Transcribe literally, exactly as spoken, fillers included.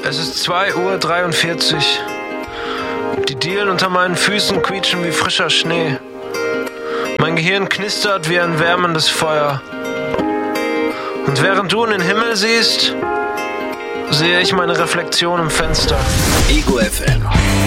Es ist zwei Uhr dreiundvierzig. Die Dielen unter meinen Füßen quietschen wie frischer Schnee. Mein Gehirn knistert wie ein wärmendes Feuer. Und während du in den Himmel siehst, sehe ich meine Reflexion im Fenster. Ego F M.